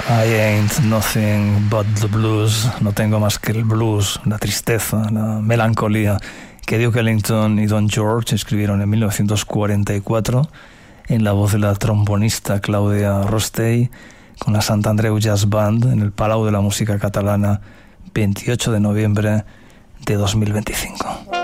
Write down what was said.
I ain't nothing but the blues. No tengo más que el blues, la tristeza, la melancolía que Duke Ellington y Don George escribieron en 1944 en la voz de la trombonista Claudia Rostey con la Sant Andreu Jazz Band en el Palau de la Música Catalana 28 de noviembre de 2025.